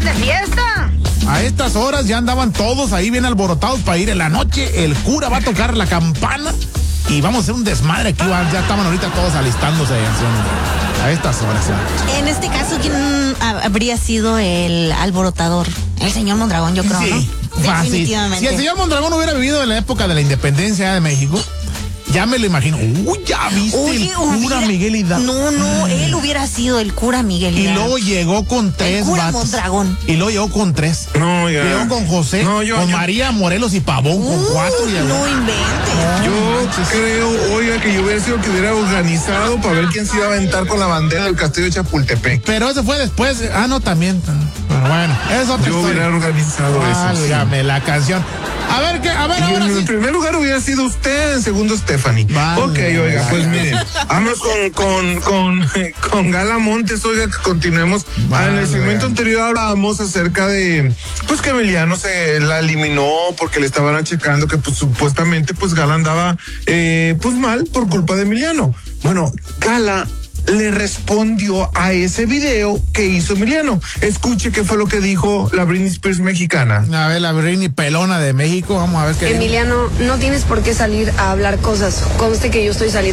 de fiesta. A estas horas ya andaban todos ahí bien alborotados para ir en la noche. El cura va a tocar la campana y vamos a hacer un desmadre aquí. Ya estaban ahorita todos alistándose a estas horas. En este caso, ¿quién habría sido el alborotador? El señor Mondragón, yo creo, sí, ¿no? Fácil. Definitivamente. Si el señor Mondragón hubiera vivido en la época de la independencia de México, ya me lo imagino. ¿Ya viste el cura Miguel Hidalgo? No, él hubiera sido el cura Miguel Hidalgo. Y luego llegó con tres el cura vatos. Mondragón. Y luego llegó con tres. No, ya. Llegó con José, con María Morelos y Pavón, con cuatro. No inventes. Yo creo, oiga, que yo hubiera sido que hubiera organizado para ver quién se iba a aventar con la bandera del castillo de Chapultepec. Pero eso fue después. Ah, no, también. Pero bueno, es otra Yo historia. hubiera organizado eso. Válgame la canción. A ver, y ahora en sí. primer lugar hubiera sido usted, en segundo Stephanie. Vale, ok, oiga, vale. pues miren, vamos con Gala Montes, oiga, que continuemos. En el segmento anterior hablábamos acerca de, pues que Emiliano se la eliminó porque le estaban achacando que pues supuestamente pues Gala andaba pues mal por culpa de Emiliano. Bueno, Gala le respondió a ese video que hizo Emiliano. Escuche qué fue lo que dijo la Britney Spears mexicana. A ver, la Britney pelona de México, vamos a ver qué. Emiliano, no tienes por qué salir a hablar cosas. Conste que yo estoy saliendo